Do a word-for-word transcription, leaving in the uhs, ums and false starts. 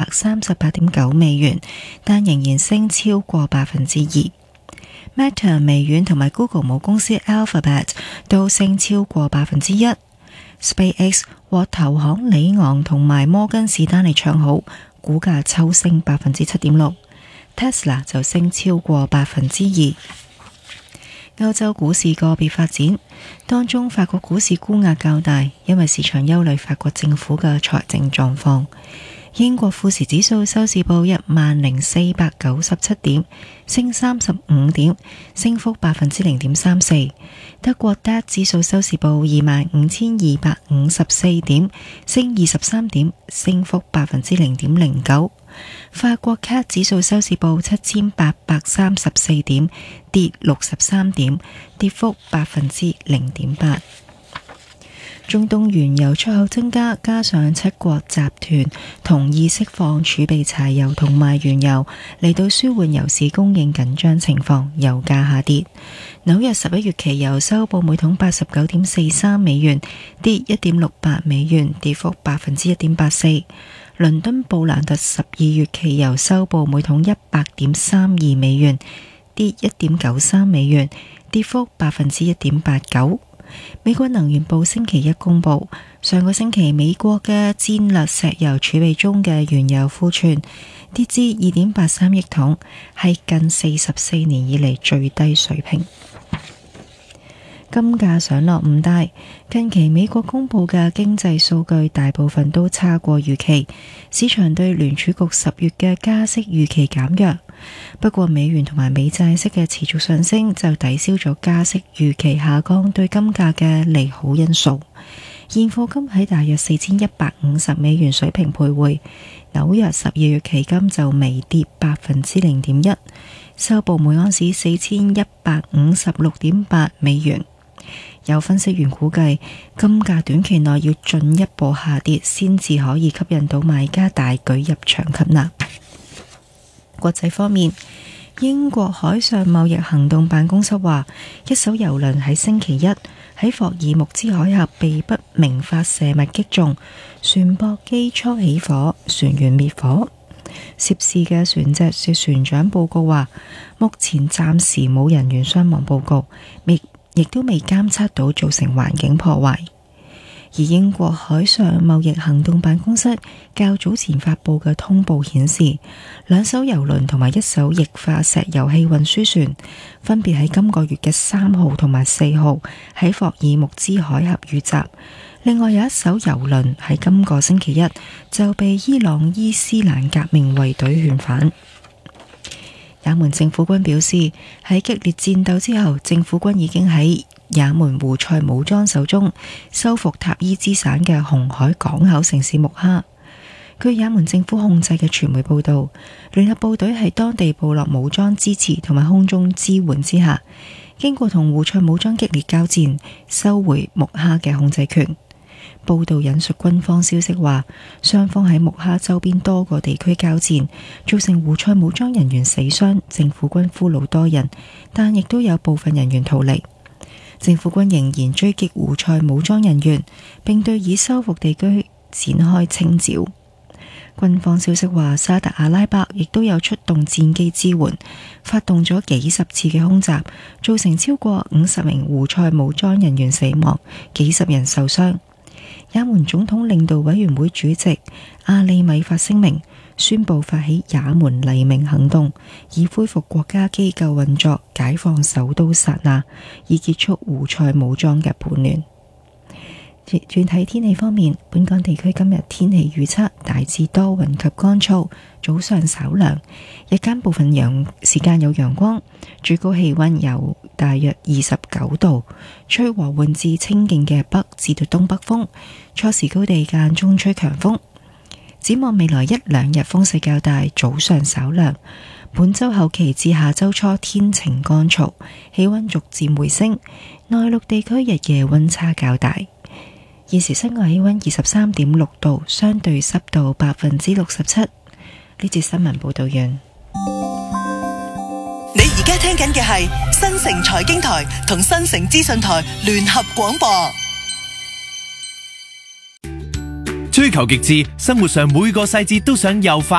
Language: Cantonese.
三十八點九美元，但仍然升超過百分之二。Meta、微軟同埋 Google 母公司 Alphabet 都升超過百分之一。SpaceX 獲投行里昂同埋摩根士丹利唱好，股價抽升百分之七點六。Tesla 就升超過百分之二。歐洲股市個別發展，當中法國股市沽壓較大，因為市場憂慮法國政府嘅財政狀況。英國富時指數收市報一萬零四百九十七點，升三十五點，升幅百分之零點三四。德國 D A X 指數收市報二萬五千二百五十四點，升二十三點，升幅百分之零點零九。法國 C A C 指數收市報七千八百三十四點，跌六十三點，跌幅百分之零點八。中東原油出口增加，加上七國集團同意釋放儲備柴油同埋原油嚟到舒緩油市供應緊張情況，油價下跌。紐約十一月期油收報每桶八十九點四三美元，跌一點六八美元，跌幅百分之一點八四。倫敦布蘭特十二月期油收報每桶一百點三二美元，跌一點九三美元，跌幅百分之一點八九。美國能源部星期一公布，上個星期美國嘅戰略石油儲備中嘅原油庫存跌至二點八三億桶，係近四十四年以嚟最低水平。金價上落唔大，近期美國公布嘅經濟數據大部分都差過預期，市場對聯儲局十月嘅加息預期減弱。不過美元同埋美債息嘅持續上升就抵消咗加息預期下降對金價嘅利好因素。現貨金喺大約四千一百五十美元水平徘徊，紐約十二月期金就微跌百分之零點一，收報每盎司四千一百五十六點八美元。有分析員估計，金價短期內要進一步下跌，先至可以吸引到買家大舉入場吸納。國際方面，英國海上貿易行動辦公室話，一艘郵輪喺星期一喺霍爾木茲海峽被不明發射物擊中，船舶機艙起火，船員滅火。涉事嘅船隻說船長報告話，目前暫時冇人員傷亡報告，亦亦都未監測到造成環境破壞。而英國海上貿易行動辦公室較早前發佈嘅通報顯示，兩艘郵輪同埋一艘液化石油氣運輸船分別喺今個月嘅三號同埋四號喺霍爾木茲海峽遇襲。另外有一艘郵輪喺今個星期一就被伊朗伊斯蘭革命衛隊勸返。也門政府軍表示，喺激烈戰鬥之後，政府軍已經喺也門胡塞武裝手中收復塔伊茲省嘅紅海港口城市木哈。據也門政府控制嘅傳媒報道，聯合部隊喺當地部落武裝支持同埋空中支援之下，經過同胡塞武裝激烈交戰，收回木哈嘅控制權。報道引述軍方消息話，雙方喺木哈周邊多個地區交戰，造成胡塞武裝人員死傷，政府軍俘虜多人，但亦都有部分人員逃離。政府軍仍然追擊胡塞武裝人員，並對已收復地區展開清剿。軍方消息話，沙特阿拉伯亦都有出動戰機支援，發動咗幾十次嘅空襲，造成超過五十名胡塞武裝人員死亡，幾十人受傷。也門總統領導委員會主席阿里米發聲明，宣布發起也門黎明行動，以恢復國家機構運作，解放首都薩那，以結束胡塞武裝嘅叛亂。轉睇天氣方面，本港地區今日天氣預測大致多雲及乾燥，早上稍涼，日間部分陽時間有陽光，最高氣溫有大約二十九度，吹和緩至清勁嘅北至到東北風，初時高地間中吹強風。展望未來一兩日風勢較大，早上稍涼。本周後期至下周初天晴乾燥，氣溫逐漸回升，內陸地區日夜溫差較大。現時室外氣溫二十三點六度，相對濕度百分之六十七。呢節新聞報道完。 你而家聽緊嘅係新城財經台同新城資訊台聯合廣播。 追求極致，生活上每個細節都想又快